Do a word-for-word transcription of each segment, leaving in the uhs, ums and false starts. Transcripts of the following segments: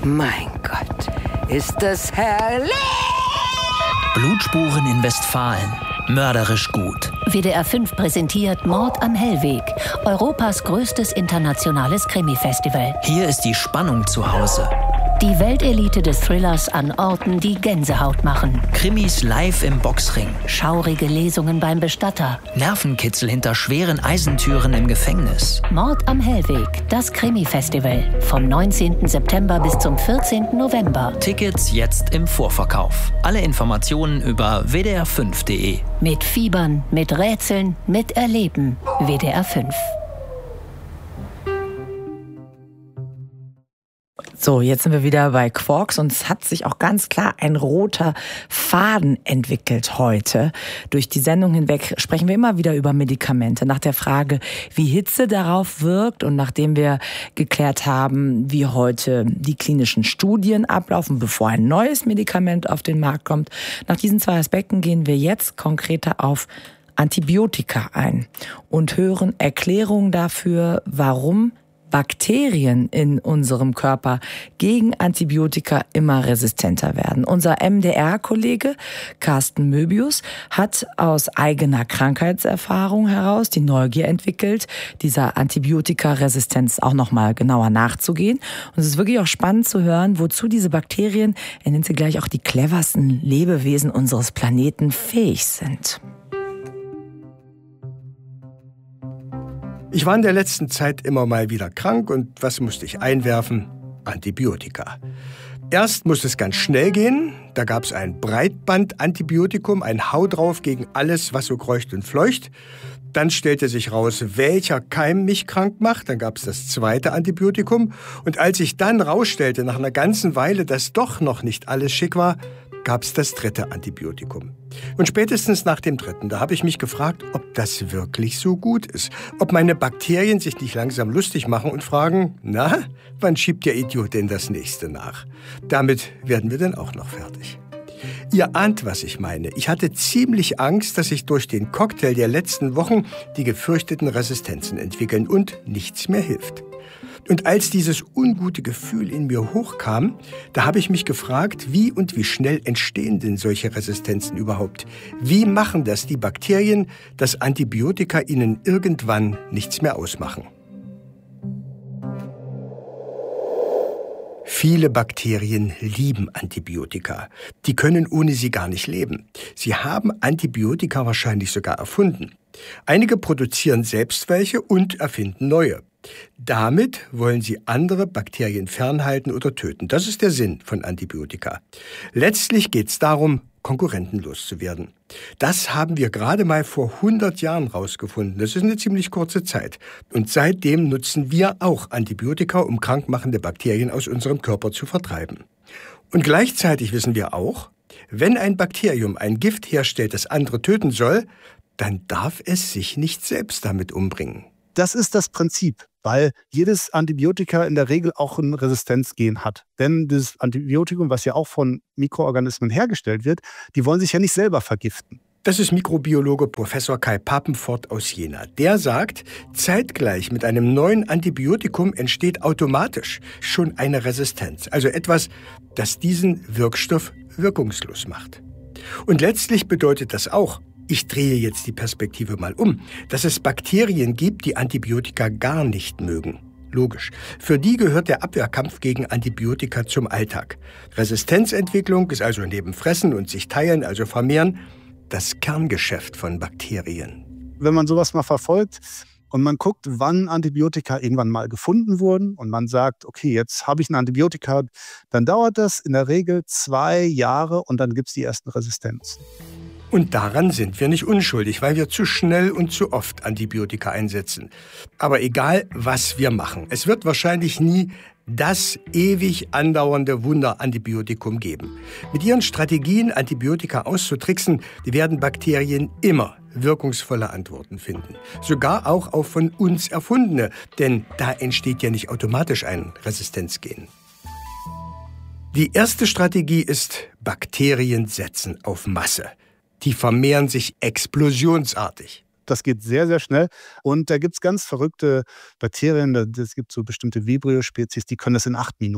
Mein Gott, ist das herrlich! Blutspuren in Westfalen. Mörderisch gut. W D R fünf präsentiert Mord am Hellweg, Europas größtes internationales Krimi-Festival. Hier ist die Spannung zu Hause. Die Weltelite des Thrillers an Orten, die Gänsehaut machen. Krimis live im Boxring. Schaurige Lesungen beim Bestatter. Nervenkitzel hinter schweren Eisentüren im Gefängnis. Mord am Hellweg, das Krimi-Festival. Vom neunzehnten September bis zum vierzehnten November. Tickets jetzt im Vorverkauf. Alle Informationen über w d r fünf punkt d e. Mit Fiebern, mit Rätseln, mit Erleben. W D R fünf. So, jetzt sind wir wieder bei Quarks und es hat sich auch ganz klar ein roter Faden entwickelt heute. Durch die Sendung hinweg sprechen wir immer wieder über Medikamente, nach der Frage, wie Hitze darauf wirkt, und nachdem wir geklärt haben, wie heute die klinischen Studien ablaufen, bevor ein neues Medikament auf den Markt kommt. Nach diesen zwei Aspekten gehen wir jetzt konkreter auf Antibiotika ein und hören Erklärungen dafür, warum Bakterien in unserem Körper gegen Antibiotika immer resistenter werden. Unser M D R-Kollege Carsten Möbius hat aus eigener Krankheitserfahrung heraus die Neugier entwickelt, dieser Antibiotikaresistenz auch noch mal genauer nachzugehen. Und es ist wirklich auch spannend zu hören, wozu diese Bakterien, er nennt sie gleich auch die cleversten Lebewesen unseres Planeten, fähig sind. Ich war in der letzten Zeit immer mal wieder krank und was musste ich einwerfen? Antibiotika. Erst musste es ganz schnell gehen. Da gab es ein Breitband-Antibiotikum, ein Hau drauf gegen alles, was so kreucht und fleucht. Dann stellte sich raus, welcher Keim mich krank macht. Dann gab es das zweite Antibiotikum. Und als ich dann rausstellte, nach einer ganzen Weile, dass doch noch nicht alles schick war, gab es das dritte Antibiotikum. Und spätestens nach dem dritten, da habe ich mich gefragt, ob das wirklich so gut ist. Ob meine Bakterien sich nicht langsam lustig machen und fragen, na, wann schiebt der Idiot denn das nächste nach? Damit werden wir dann auch noch fertig. Ihr ahnt, was ich meine. Ich hatte ziemlich Angst, dass sich durch den Cocktail der letzten Wochen die gefürchteten Resistenzen entwickeln und nichts mehr hilft. Und als dieses ungute Gefühl in mir hochkam, da habe ich mich gefragt, wie und wie schnell entstehen denn solche Resistenzen überhaupt? Wie machen das die Bakterien, dass Antibiotika ihnen irgendwann nichts mehr ausmachen? Viele Bakterien lieben Antibiotika. Die können ohne sie gar nicht leben. Sie haben Antibiotika wahrscheinlich sogar erfunden. Einige produzieren selbst welche und erfinden neue. Damit wollen sie andere Bakterien fernhalten oder töten. Das ist der Sinn von Antibiotika. Letztlich geht es darum, Konkurrenten loszuwerden. Das haben wir gerade mal vor hundert Jahren rausgefunden. Das ist eine ziemlich kurze Zeit. Und seitdem nutzen wir auch Antibiotika, um krankmachende Bakterien aus unserem Körper zu vertreiben. Und gleichzeitig wissen wir auch, wenn ein Bakterium ein Gift herstellt, das andere töten soll, dann darf es sich nicht selbst damit umbringen. Das ist das Prinzip, weil jedes Antibiotika in der Regel auch ein Resistenzgen hat. Denn das Antibiotikum, was ja auch von Mikroorganismen hergestellt wird, die wollen sich ja nicht selber vergiften. Das ist Mikrobiologe Professor Kai Papenfort aus Jena. Der sagt, zeitgleich mit einem neuen Antibiotikum entsteht automatisch schon eine Resistenz. Also etwas, das diesen Wirkstoff wirkungslos macht. Und letztlich bedeutet das auch, ich drehe jetzt die Perspektive mal um, dass es Bakterien gibt, die Antibiotika gar nicht mögen. Logisch. Für die gehört der Abwehrkampf gegen Antibiotika zum Alltag. Resistenzentwicklung ist also neben Fressen und sich teilen, also vermehren, das Kerngeschäft von Bakterien. Wenn man sowas mal verfolgt und man guckt, wann Antibiotika irgendwann mal gefunden wurden und man sagt, okay, jetzt habe ich ein Antibiotika, dann dauert das in der Regel zwei Jahre und dann gibt es die ersten Resistenzen. Und daran sind wir nicht unschuldig, weil wir zu schnell und zu oft Antibiotika einsetzen. Aber egal, was wir machen, es wird wahrscheinlich nie das ewig andauernde Wunderantibiotikum geben. Mit ihren Strategien, Antibiotika auszutricksen, werden Bakterien immer wirkungsvolle Antworten finden. Sogar auch auf von uns erfundene, denn da entsteht ja nicht automatisch ein Resistenzgen. Die erste Strategie ist Bakterien setzen auf Masse. Die vermehren sich explosionsartig. Das geht sehr, sehr schnell. Und da gibt es ganz verrückte Bakterien. Es gibt so bestimmte Vibrio-Spezies, die können das in acht Minuten.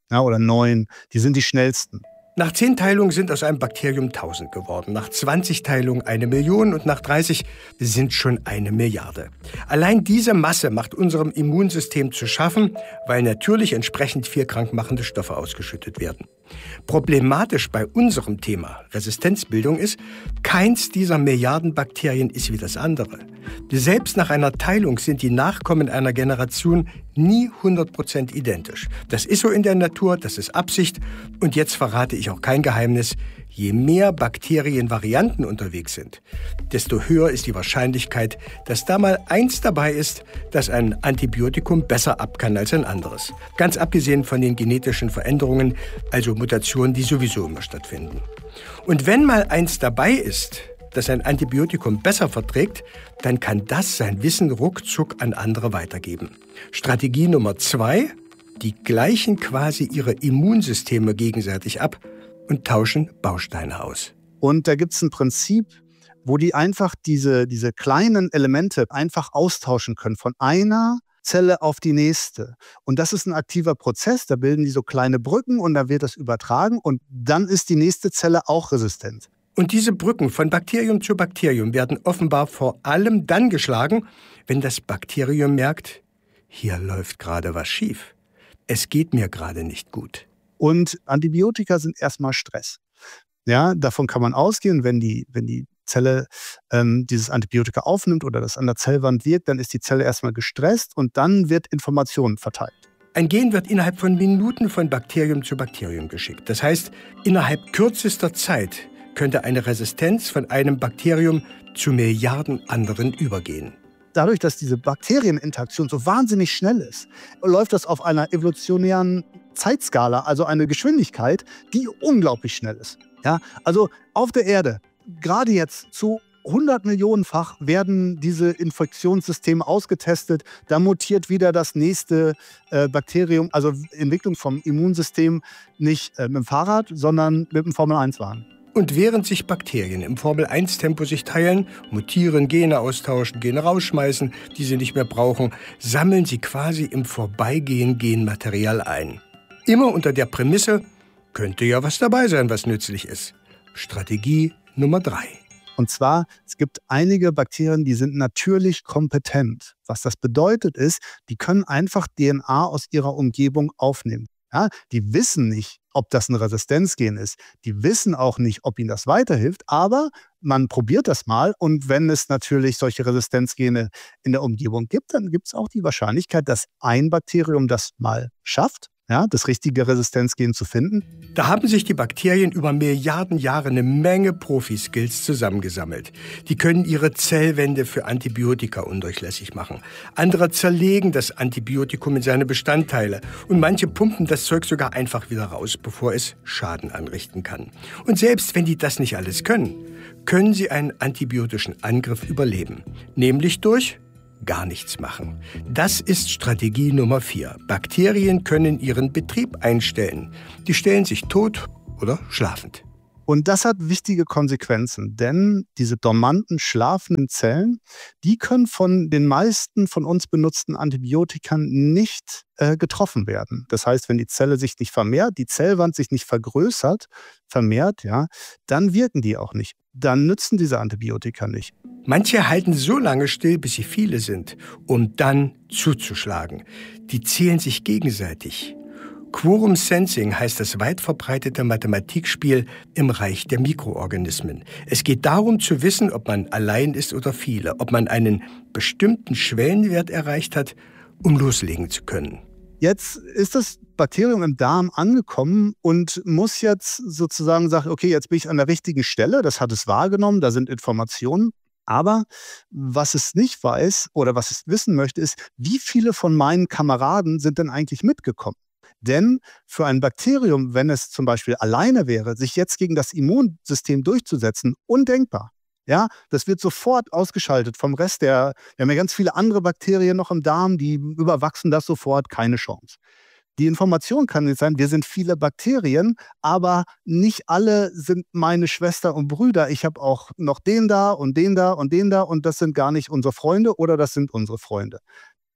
ja, oder neun. Die sind die schnellsten. Nach zehn Teilungen sind aus einem Bakterium tausend geworden, nach zwanzig Teilungen eine Million und nach dreißig sind schon eine Milliarde. Allein diese Masse macht unserem Immunsystem zu schaffen, weil natürlich entsprechend viel krankmachende Stoffe ausgeschüttet werden. Problematisch bei unserem Thema Resistenzbildung ist, keins dieser Milliarden Bakterien ist wie das andere. Selbst nach einer Teilung sind die Nachkommen einer Generation nie hundert Prozent identisch. Das ist so in der Natur, das ist Absicht. Und jetzt verrate ich auch kein Geheimnis. Je mehr Bakterienvarianten unterwegs sind, desto höher ist die Wahrscheinlichkeit, dass da mal eins dabei ist, das ein Antibiotikum besser ab kann als ein anderes. Ganz abgesehen von den genetischen Veränderungen, also Mutationen, die sowieso immer stattfinden. Und wenn mal eins dabei ist, das ein Antibiotikum besser verträgt, dann kann das sein Wissen ruckzuck an andere weitergeben. Strategie Nummer zwei: Die gleichen quasi ihre Immunsysteme gegenseitig ab und tauschen Bausteine aus. Und da gibt es ein Prinzip, wo die einfach diese, diese kleinen Elemente einfach austauschen können von einer Zelle auf die nächste. Und das ist ein aktiver Prozess, da bilden die so kleine Brücken und da wird das übertragen und dann ist die nächste Zelle auch resistent. Und diese Brücken von Bakterium zu Bakterium werden offenbar vor allem dann geschlagen, wenn das Bakterium merkt, hier läuft gerade was schief. Es geht mir gerade nicht gut. Und Antibiotika sind erstmal Stress. Ja, davon kann man ausgehen, wenn die, wenn die Zelle ähm, dieses Antibiotika aufnimmt oder das an der Zellwand wirkt, dann ist die Zelle erstmal gestresst und dann wird Information verteilt. Ein Gen wird innerhalb von Minuten von Bakterium zu Bakterium geschickt. Das heißt, innerhalb kürzester Zeit könnte eine Resistenz von einem Bakterium zu Milliarden anderen übergehen. Dadurch, dass diese Bakterieninteraktion so wahnsinnig schnell ist, läuft das auf einer evolutionären Zeitskala, also eine Geschwindigkeit, die unglaublich schnell ist. Ja, also auf der Erde, gerade jetzt zu hundert Millionenfach werden diese Infektionssysteme ausgetestet. Da mutiert wieder das nächste äh, Bakterium, also Entwicklung vom Immunsystem nicht äh, mit dem Fahrrad, sondern mit dem Formel eins Wagen. Und während sich Bakterien im Formel eins Tempo sich teilen, mutieren, Gene austauschen, Gene rausschmeißen, die sie nicht mehr brauchen, sammeln sie quasi im Vorbeigehen Genmaterial ein. Immer unter der Prämisse, könnte ja was dabei sein, was nützlich ist. Strategie Nummer drei. Und zwar, es gibt einige Bakterien, die sind natürlich kompetent. Was das bedeutet ist, die können einfach D N A aus ihrer Umgebung aufnehmen. Ja, die wissen nicht, ob das ein Resistenzgen ist. Die wissen auch nicht, ob ihnen das weiterhilft. Aber man probiert das mal. Und wenn es natürlich solche Resistenzgene in der Umgebung gibt, dann gibt es auch die Wahrscheinlichkeit, dass ein Bakterium das mal schafft, ja, das richtige Resistenzgen zu finden. Da haben sich die Bakterien über Milliarden Jahre eine Menge Profi-Skills zusammengesammelt. Die können ihre Zellwände für Antibiotika undurchlässig machen. Andere zerlegen das Antibiotikum in seine Bestandteile. Und manche pumpen das Zeug sogar einfach wieder raus, bevor es Schaden anrichten kann. Und selbst wenn die das nicht alles können, können sie einen antibiotischen Angriff überleben. Nämlich durch gar nichts machen. Das ist Strategie Nummer vier. Bakterien können ihren Betrieb einstellen. Die stellen sich tot oder schlafend. Und das hat wichtige Konsequenzen, denn diese dormanten, schlafenden Zellen, die können von den meisten von uns benutzten Antibiotika nicht äh, getroffen werden. Das heißt, wenn die Zelle sich nicht vermehrt, die Zellwand sich nicht vergrößert, vermehrt, ja, dann wirken die auch nicht. Dann nützen diese Antibiotika nicht. Manche halten so lange still, bis sie viele sind, um dann zuzuschlagen. Die zählen sich gegenseitig. Quorum Sensing heißt das weit verbreitete Mathematikspiel im Reich der Mikroorganismen. Es geht darum zu wissen, ob man allein ist oder viele, ob man einen bestimmten Schwellenwert erreicht hat, um loslegen zu können. Jetzt ist das Bakterium im Darm angekommen und muss jetzt sozusagen sagen, okay, jetzt bin ich an der richtigen Stelle, das hat es wahrgenommen, da sind Informationen. Aber was es nicht weiß oder was es wissen möchte, ist, wie viele von meinen Kameraden sind denn eigentlich mitgekommen? Denn für ein Bakterium, wenn es zum Beispiel alleine wäre, sich jetzt gegen das Immunsystem durchzusetzen, undenkbar. Ja, das wird sofort ausgeschaltet vom Rest der, wir haben ja ganz viele andere Bakterien noch im Darm, die überwachsen das sofort, keine Chance. Die Information kann jetzt sein, wir sind viele Bakterien, aber nicht alle sind meine Schwester und Brüder. Ich habe auch noch den da und den da und den da und das sind gar nicht unsere Freunde oder das sind unsere Freunde.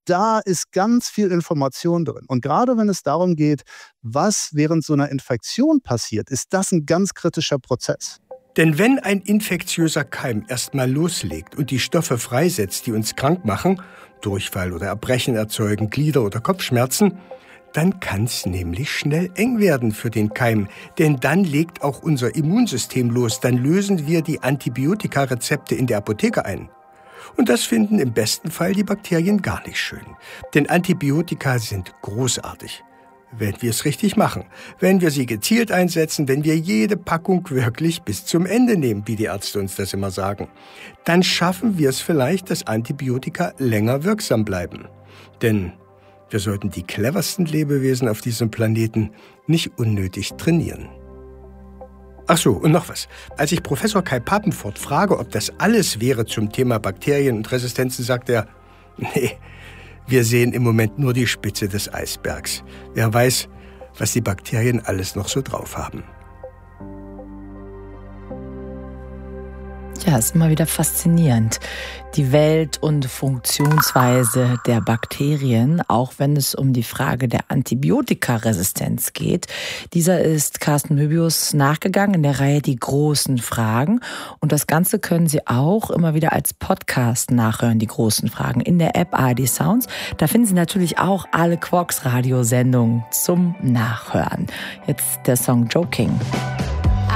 da ist ganz viel Information drin. Und gerade wenn es darum geht, was während so einer Infektion passiert, ist das ein ganz kritischer Prozess. Denn wenn ein infektiöser Keim erstmal loslegt und die Stoffe freisetzt, die uns krank machen, Durchfall oder Erbrechen erzeugen, Glieder- oder Kopfschmerzen, dann kann es nämlich schnell eng werden für den Keim. Denn dann legt auch unser Immunsystem los. Dann lösen wir die Antibiotika-Rezepte in der Apotheke ein. Und das finden im besten Fall die Bakterien gar nicht schön. Denn Antibiotika sind großartig, wenn wir es richtig machen. Wenn wir sie gezielt einsetzen, wenn wir jede Packung wirklich bis zum Ende nehmen, wie die Ärzte uns das immer sagen, dann schaffen wir es vielleicht, dass Antibiotika länger wirksam bleiben. Denn wir sollten die cleversten Lebewesen auf diesem Planeten nicht unnötig trainieren. Ach so, und noch was. Als ich Professor Kai Papenfort frage, ob das alles wäre zum Thema Bakterien und Resistenzen, sagt er, nee, wir sehen im Moment nur die Spitze des Eisbergs. Wer weiß, was die Bakterien alles noch so drauf haben. Ja, ist immer wieder faszinierend. Die Welt und Funktionsweise der Bakterien, auch wenn es um die Frage der Antibiotikaresistenz geht. Dieser ist Carsten Möbius nachgegangen in der Reihe Die großen Fragen. Und das Ganze können Sie auch immer wieder als Podcast nachhören, die großen Fragen, in der App A R D Sounds. Da finden Sie natürlich auch alle Quarks Radiosendungen zum Nachhören. Jetzt der Song Joking.